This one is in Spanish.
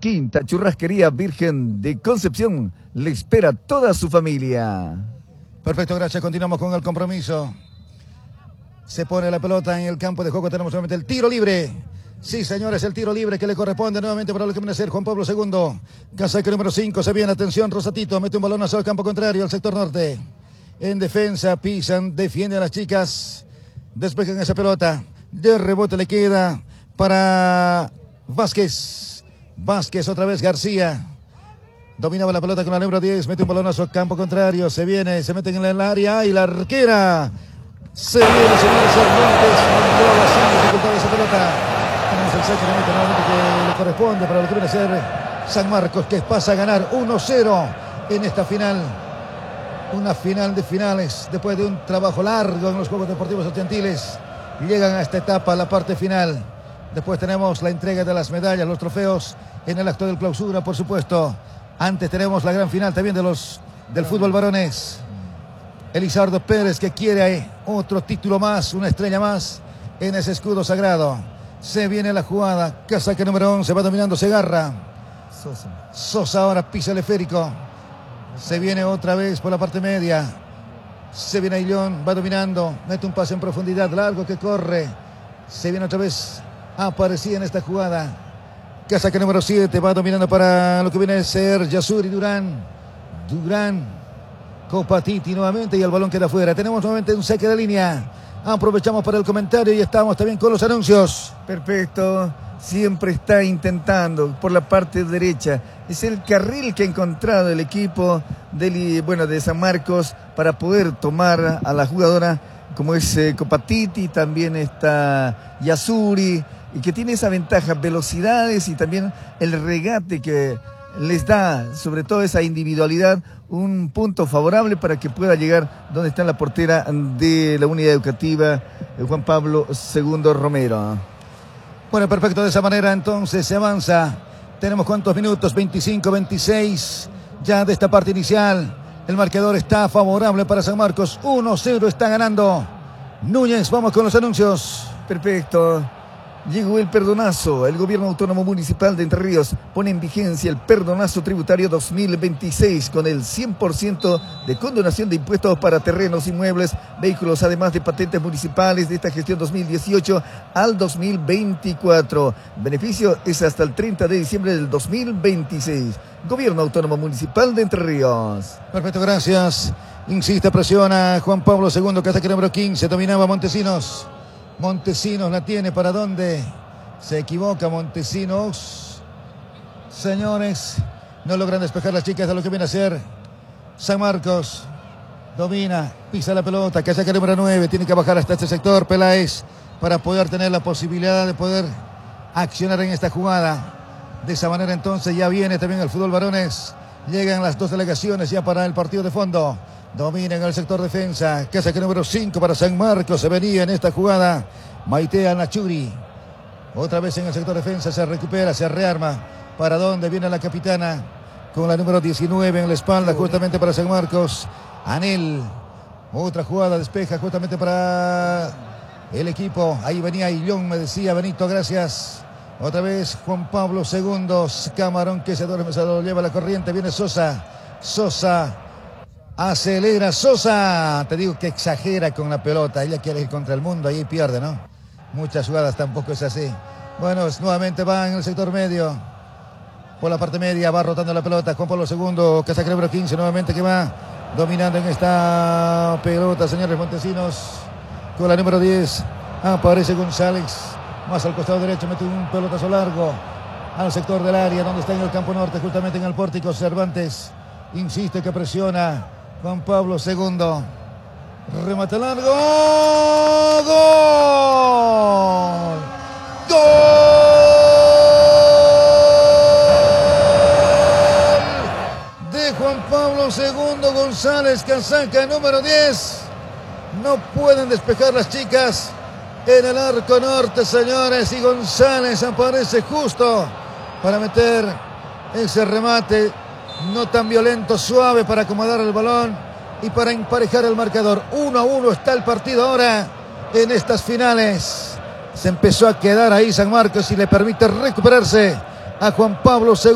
Quinta Churrasquería Virgen de Concepción le espera toda su familia. Perfecto, gracias. Continuamos con el compromiso. Se pone la pelota en el campo de juego. Tenemos nuevamente el tiro libre. Sí, señores, el tiro libre que le corresponde nuevamente para lo que viene a ser Juan Pablo II. Casaca número 5. Se viene, atención, Rosatito. Mete un balón hacia el campo contrario, al sector norte. En defensa, pisan, defienden a las chicas. Despejan esa pelota. De rebote le queda para Vázquez. Vázquez otra vez, García. Dominaba la pelota con la número 10. Mete un balonazo al campo contrario. Se viene, se meten en el área. Y la arquera. Se viene, señores Cervantes. Entró sin dificultad esa pelota. Tenemos el saque nuevamente que le corresponde para lo que viene a ser San Marcos, que pasa a ganar 1-0 en esta final. Una final de finales. Después de un trabajo largo en los Juegos Deportivos Estudiantiles. Llegan a esta etapa, la parte final. Después tenemos la entrega de las medallas, los trofeos en el acto de clausura, por supuesto. Antes tenemos la gran final también del fútbol varones. Elizardo Pérez, que quiere otro título más, una estrella más en ese escudo sagrado. Se viene la jugada. Casaca número 11, va dominando Segarra. Sosa ahora pisa el esférico. Se viene otra vez por la parte media. Se viene Aillón, va dominando. Mete un pase en profundidad, largo que corre. Se viene otra vez. Aparecía en esta jugada. Casaca número 7 va dominando para lo que viene a ser Yasuri Durán. Durán. Copatiti nuevamente y el balón queda afuera. Tenemos nuevamente un saque de línea. Aprovechamos para el comentario y estamos también con los anuncios. Perfecto. Siempre está intentando por la parte derecha. Es el carril que ha encontrado el equipo de San Marcos para poder tomar a la jugadora como es Copatiti. También está Yasuri. Y que tiene esa ventaja, velocidades y también el regate que les da, sobre todo esa individualidad, un punto favorable para que pueda llegar donde está la portera de la unidad educativa, Juan Pablo II Romero. Bueno, perfecto, de esa manera entonces se avanza. Tenemos cuántos minutos, 25, 26 ya de esta parte inicial. El marcador está favorable para San Marcos, 1-0 está ganando Núñez. Vamos con los anuncios. Perfecto. Llegó el perdonazo. El Gobierno Autónomo Municipal de Entre Ríos pone en vigencia el perdonazo tributario 2026 con el 100% de condonación de impuestos para terrenos, inmuebles, vehículos, además de patentes municipales de esta gestión 2018 al 2024. El beneficio es hasta el 30 de diciembre del 2026. Gobierno Autónomo Municipal de Entre Ríos. Perfecto, gracias. Insiste, presiona Juan Pablo II, que ataque número 15. Dominaba Montesinos. Montesinos la tiene, ¿para dónde? Se equivoca Montesinos. Señores, no logran despejar las chicas de lo que viene a ser San Marcos. Domina, pisa la pelota, que saca el número 9. Tiene que bajar hasta este sector Peláez para poder tener la posibilidad de poder accionar en esta jugada. De esa manera entonces ya viene también el fútbol varones. Llegan las dos delegaciones ya para el partido de fondo. Domina en el sector defensa. Casaca número 5 para San Marcos. Se venía en esta jugada Maitea Nachuri. Otra vez en el sector defensa. Se recupera, se rearma. ¿Para dónde viene la capitana? Con la número 19 en la espalda, justamente para San Marcos. Anel. Otra jugada, despeja justamente para el equipo. Ahí venía Illón, me decía Benito, gracias. Otra vez Juan Pablo II. Camarón que se duerme, se lo lleva la corriente. Viene Sosa. Sosa. Acelera Sosa. Te digo que exagera con la pelota. Ella quiere ir contra el mundo. Ahí pierde, ¿no? Muchas jugadas tampoco es así. Bueno, nuevamente va en el sector medio. Por la parte media va rotando la pelota. Juan Pablo II. Casaca número 15 nuevamente que va dominando en esta pelota. Señores Montesinos. Con la número 10. Aparece González. Más al costado derecho. Mete un pelotazo largo al sector del área. Donde está en el campo norte. Justamente en el pórtico. Cervantes. Insiste que presiona Juan Pablo II. Remate largo. ¡Gol! ¡Gol! De Juan Pablo II González. Casaca número 10. No pueden despejar las chicas en el arco norte, señores. Y González aparece justo para meter ese remate. No tan violento, suave para acomodar el balón y para emparejar el marcador. 1-1 está el partido ahora en estas finales. Se empezó a quedar ahí San Marcos y le permite recuperarse a Juan Pablo II.